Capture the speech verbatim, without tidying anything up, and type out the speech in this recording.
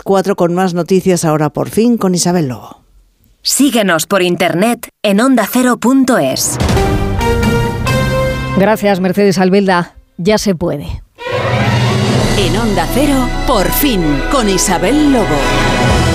cuatro con más noticias ahora por fin con Isabel Lobo. Síguenos por internet en onda cero punto es. Gracias, Mercedes Albelda. Ya se puede. En Onda Cero, por fin, con Isabel Lobo.